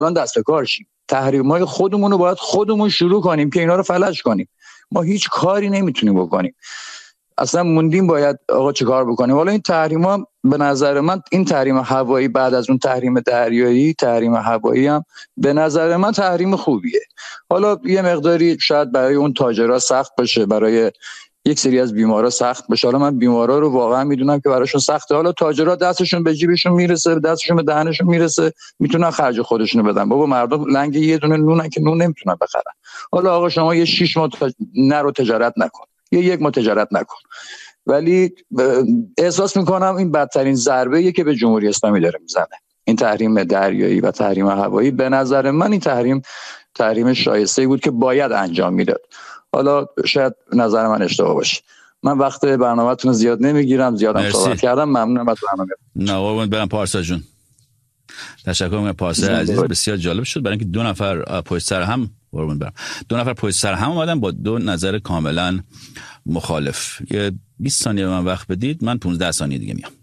دست به کار شیم. تحریم‌های خودمون رو باید خودمون شروع کنیم که اینا رو فلج کنیم. ما هیچ کاری نمیتونیم بکنیم. اصلا موندیم باید آقا چه کار بکنیم. حالا این تحریم‌ها به نظر من، این تحریم هوایی بعد از اون تحریم دریایی، تحریم هوایی هم به نظر من تحریم خوبیه. حالا یه مقداری شاید برای اون تاجرها سخت باشه، برای یک سری از بیمارا سخت باشه. حالا من بیمارا رو واقعا میدونم که براشون سخته. حالا تاجرها دستشون به جیبشون میرسه، دستشون به دهنشون میرسه، میتونن خرج خودشونو بدن. بابا مردم لنگ یه دونه نونن که نون نمیتونن بخرن. حالا آقا شما یه 6 ماه نرو تجارت نکن، یه 1 ماه تجارت نکن. ولی احساس میکنم این بدترین ضربه‌ایه که به جمهوری اسلامی داره میزنه. این تحریم دریایی و تحریم هوایی به نظر من این تحریم شایسته‌ای بود که باید انجام میداد. حالا شاید نظر من اشتباه باشه. من وقت برنامه‌تون زیاد نمیگیرم، زیادم صحبت کردم. ممنونم از برنامه. نه قربونت برم پارسا جون. تشکر میکنم پارسا عزیز. بسیار جالب شد برای اینکه 2 نفر پشت سر هم قربون برم 2 نفر پشت سر هم اومدن با 2 نظر کاملا مخالف. یه 20 ثانیه به من وقت بدید، من 15 ثانیه دیگه میام.